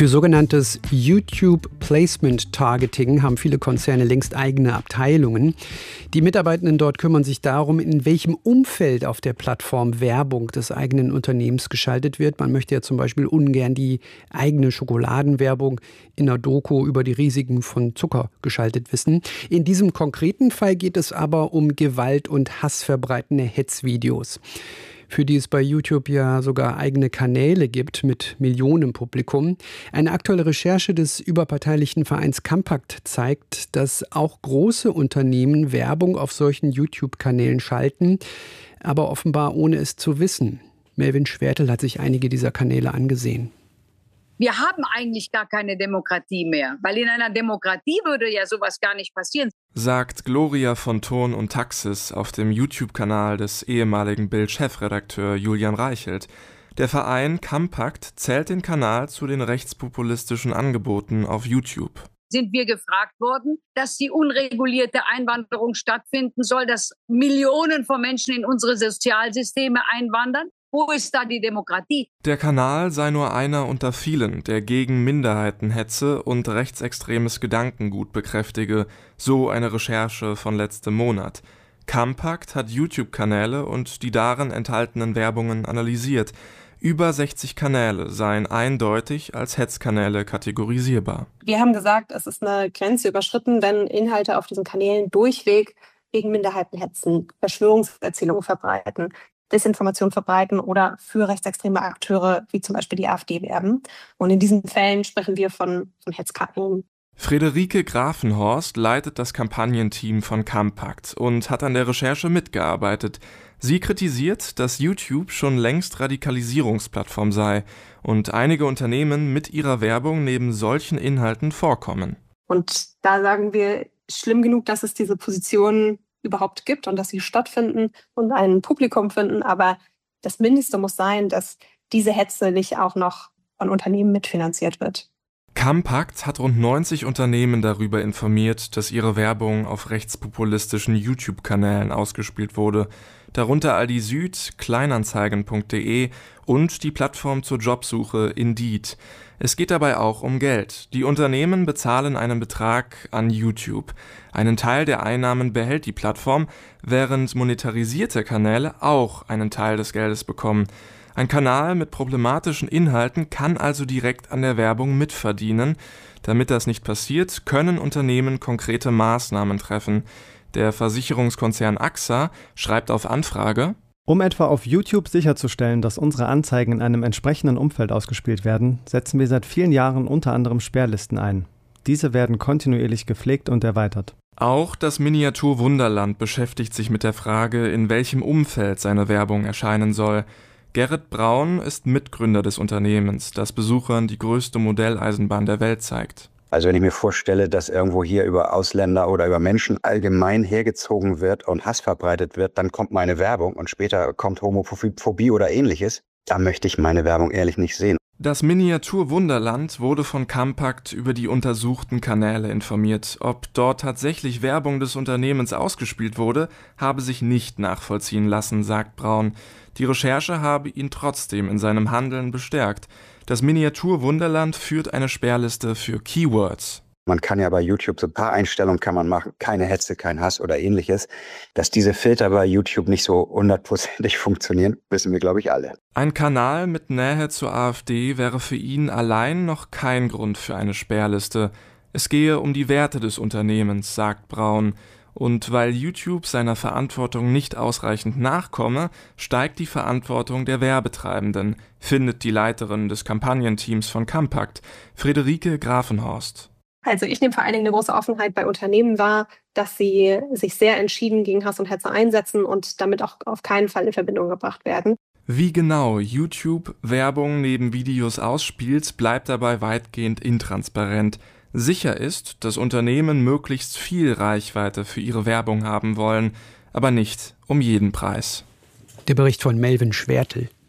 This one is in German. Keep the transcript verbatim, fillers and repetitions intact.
Für sogenanntes YouTube-Placement-Targeting haben viele Konzerne längst eigene Abteilungen. Die Mitarbeitenden dort kümmern sich darum, in welchem Umfeld auf der Plattform Werbung des eigenen Unternehmens geschaltet wird. Man möchte ja zum Beispiel ungern die eigene Schokoladenwerbung in einer Doku über die Risiken von Zucker geschaltet wissen. In diesem konkreten Fall geht es aber um Gewalt- und hassverbreitende Hetzvideos, für die es bei YouTube ja sogar eigene Kanäle gibt mit Millionenpublikum. Eine aktuelle Recherche des überparteilichen Vereins Campact zeigt, dass auch große Unternehmen Werbung auf solchen YouTube-Kanälen schalten, aber offenbar ohne es zu wissen. Melvin Schwertel hat sich einige dieser Kanäle angesehen. Wir haben eigentlich gar keine Demokratie mehr, weil in einer Demokratie würde ja sowas gar nicht passieren. Sagt Gloria von Thurn und Taxis auf dem YouTube-Kanal des ehemaligen Bild-Chefredakteur Julian Reichelt. Der Verein Campact zählt den Kanal zu den rechtspopulistischen Angeboten auf YouTube. Sind wir gefragt worden, dass die unregulierte Einwanderung stattfinden soll, dass Millionen von Menschen in unsere Sozialsysteme einwandern? Wo ist da die Demokratie? Der Kanal sei nur einer unter vielen, der gegen Minderheitenhetze und rechtsextremes Gedankengut bekräftige, so eine Recherche von letztem Monat. Campact hat YouTube-Kanäle und die darin enthaltenen Werbungen analysiert. Über sechzig Kanäle seien eindeutig als Hetzkanäle kategorisierbar. Wir haben gesagt, es ist eine Grenze überschritten, wenn Inhalte auf diesen Kanälen durchweg gegen Minderheiten hetzen, Verschwörungserzählungen verbreiten, Desinformation verbreiten oder für rechtsextreme Akteure wie zum Beispiel die AfD werben. Und in diesen Fällen sprechen wir von, von Hetzkanälen. Friederike Grafenhorst leitet das Kampagnenteam von Campact und hat an der Recherche mitgearbeitet. Sie kritisiert, dass YouTube schon längst Radikalisierungsplattform sei und einige Unternehmen mit ihrer Werbung neben solchen Inhalten vorkommen. Und da sagen wir, schlimm genug, dass es diese Positionen überhaupt gibt und dass sie stattfinden und ein Publikum finden. Aber das Mindeste muss sein, dass diese Hetze nicht auch noch von Unternehmen mitfinanziert wird. Campact hat rund neunzig Unternehmen darüber informiert, dass ihre Werbung auf rechtspopulistischen YouTube-Kanälen ausgespielt wurde, darunter Aldi Süd, Kleinanzeigen punkt de und die Plattform zur Jobsuche Indeed. Es geht dabei auch um Geld. Die Unternehmen bezahlen einen Betrag an YouTube. Einen Teil der Einnahmen behält die Plattform, während monetarisierte Kanäle auch einen Teil des Geldes bekommen. Ein Kanal mit problematischen Inhalten kann also direkt an der Werbung mitverdienen. Damit das nicht passiert, können Unternehmen konkrete Maßnahmen treffen. Der Versicherungskonzern A X A schreibt auf Anfrage: Um etwa auf YouTube sicherzustellen, dass unsere Anzeigen in einem entsprechenden Umfeld ausgespielt werden, setzen wir seit vielen Jahren unter anderem Sperrlisten ein. Diese werden kontinuierlich gepflegt und erweitert. Auch das Miniatur Wunderland beschäftigt sich mit der Frage, in welchem Umfeld seine Werbung erscheinen soll. Gerrit Braun ist Mitgründer des Unternehmens, das Besuchern die größte Modelleisenbahn der Welt zeigt. Also wenn ich mir vorstelle, dass irgendwo hier über Ausländer oder über Menschen allgemein hergezogen wird und Hass verbreitet wird, dann kommt meine Werbung und später kommt Homophobie oder ähnliches. Da möchte ich meine Werbung ehrlich nicht sehen. Das Miniatur Wunderland wurde von Campact über die untersuchten Kanäle informiert. Ob dort tatsächlich Werbung des Unternehmens ausgespielt wurde, habe sich nicht nachvollziehen lassen, sagt Braun. Die Recherche habe ihn trotzdem in seinem Handeln bestärkt. Das Miniatur Wunderland führt eine Sperrliste für Keywords. Man kann ja bei YouTube so ein paar Einstellungen kann man machen, keine Hetze, kein Hass oder ähnliches. Dass diese Filter bei YouTube nicht so hundertprozentig funktionieren, wissen wir, glaube ich, alle. Ein Kanal mit Nähe zur AfD wäre für ihn allein noch kein Grund für eine Sperrliste. Es gehe um die Werte des Unternehmens, sagt Braun. Und weil YouTube seiner Verantwortung nicht ausreichend nachkomme, steigt die Verantwortung der Werbetreibenden, findet die Leiterin des Kampagnenteams von Campact, Friederike Grafenhorst. Also ich nehme vor allen Dingen eine große Offenheit bei Unternehmen wahr, dass sie sich sehr entschieden gegen Hass und Hetze einsetzen und damit auch auf keinen Fall in Verbindung gebracht werden. Wie genau YouTube Werbung neben Videos ausspielt, bleibt dabei weitgehend intransparent. Sicher ist, dass Unternehmen möglichst viel Reichweite für ihre Werbung haben wollen, aber nicht um jeden Preis. Der Bericht von Melvin Schwertel.